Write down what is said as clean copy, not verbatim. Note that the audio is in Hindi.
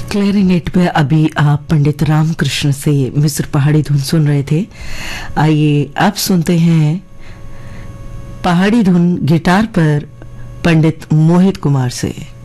क्लैरिनेट पे अभी आप पंडित रामकृष्ण से मिस्र पहाड़ी धुन सुन रहे थे। आइए आप सुनते हैं पहाड़ी धुन गिटार पर पंडित मोहित कुमार से।